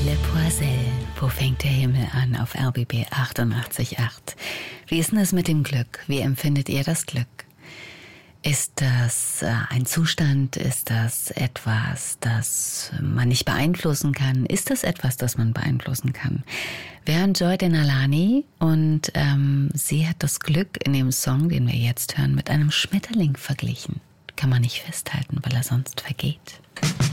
Le Poisel, wo fängt der Himmel an auf RBB 88.8. Wie ist denn das mit dem Glück? Wie empfindet ihr das Glück? Ist das ein Zustand? Ist das etwas, das man nicht beeinflussen kann? Ist das etwas, das man beeinflussen kann? Wir hören Joy Denalani und sie hat das Glück in dem Song, den wir jetzt hören, mit einem Schmetterling verglichen. Kann man nicht festhalten, weil er sonst vergeht.